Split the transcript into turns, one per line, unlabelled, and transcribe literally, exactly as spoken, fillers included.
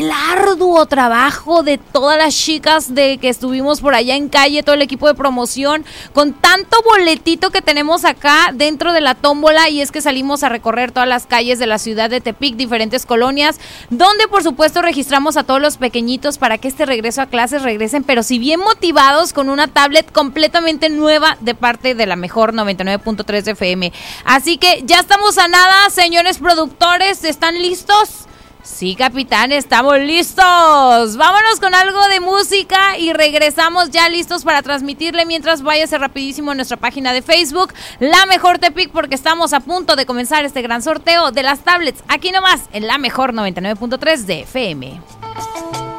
el arduo trabajo de todas las chicas de que estuvimos por allá en calle, todo el equipo de promoción, con tanto boletito que tenemos acá dentro de la tómbola, y es que salimos a recorrer todas las calles de la ciudad de Tepic, diferentes colonias, donde por supuesto registramos a todos los pequeñitos para que este regreso a clases regresen, pero si bien motivados, con una tablet completamente nueva de parte de la mejor noventa y nueve punto tres de F M. Así que ya estamos a nada, señores productores, ¿están listos? Sí, capitán, estamos listos. Vámonos con algo de música y regresamos ya listos para transmitirle. Mientras, váyase rapidísimo a nuestra página de Facebook, La Mejor Tepic, porque estamos a punto de comenzar este gran sorteo de las tablets, aquí nomás en La Mejor noventa y nueve punto tres de F M.